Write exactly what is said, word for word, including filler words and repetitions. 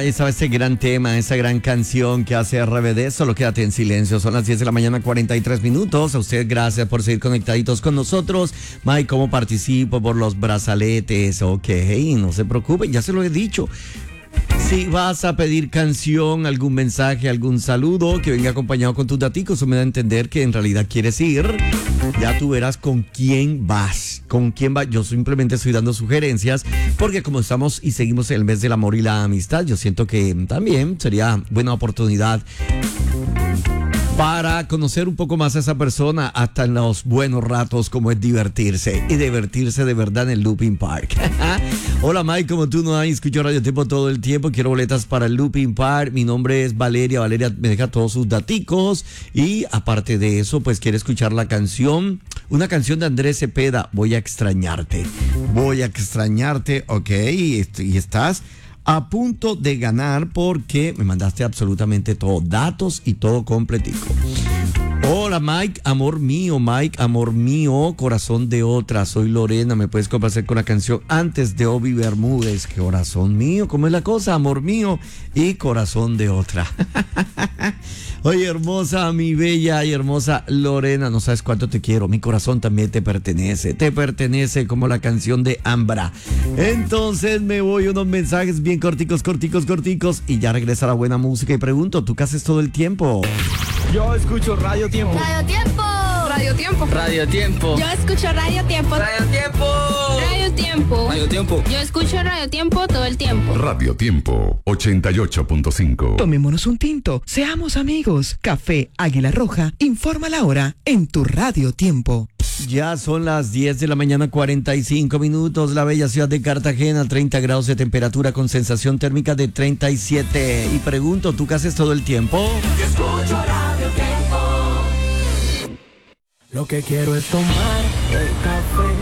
ahí estaba ese gran tema, esa gran canción que hace R B D. Solo quédate en silencio. Son las diez de la mañana, cuarenta y tres minutos. A usted, gracias por seguir conectaditos con nosotros. Mike, ¿cómo participo? Por los brazaletes. Ok, no se preocupe, ya se lo he dicho. Si vas a pedir canción, algún mensaje, algún saludo que venga acompañado con tus daticos, eso me da a entender que en realidad quieres ir. Ya tú verás con quién vas, con quién vas. Yo simplemente estoy dando sugerencias porque como estamos y seguimos en el mes del amor y la amistad, yo siento que también sería buena oportunidad para conocer un poco más a esa persona hasta en los buenos ratos, como es divertirse y divertirse de verdad en el Looping Park. Hola Mike, como tú no hay, escucho Radio Tiempo todo el tiempo, quiero boletas para el Looping Park, mi nombre es Valeria, Valeria me deja todos sus daticos y aparte de eso pues quiere escuchar la canción, una canción de Andrés Cepeda, Voy a extrañarte, voy a extrañarte, ok, y estás a punto de ganar porque me mandaste absolutamente todo, datos y todo completico. Hola Mike, amor mío, Mike, amor mío, corazón de otra, soy Lorena, me puedes complacer con la canción Antes de Obi Bermúdez, corazón mío, ¿cómo es la cosa? Amor mío y corazón de otra. Oye, hermosa, mi bella y hermosa Lorena, no sabes cuánto te quiero, mi corazón también te pertenece, te pertenece como la canción de Ambra. Entonces me voy unos mensajes bien corticos, corticos, corticos y ya regresa la buena música y pregunto, ¿tú qué haces todo el tiempo? Yo escucho Radio Tiempo. Radio Tiempo. Radio Tiempo. Radio Tiempo. Yo escucho Radio Tiempo. Radio Tiempo. Radio Tiempo. Radio Tiempo. Yo escucho Radio Tiempo todo el tiempo. Radio Tiempo, ochenta y ocho punto cinco. Tomémonos un tinto, seamos amigos. Café Águila Roja, informa la hora en tu Radio Tiempo. Ya son las diez de la mañana, cuarenta y cinco minutos. La bella ciudad de Cartagena, treinta grados de temperatura con sensación térmica de treinta y siete. Y pregunto, ¿tú qué haces todo el tiempo? Yo escucho Radio Tiempo. Lo que quiero es tomar el café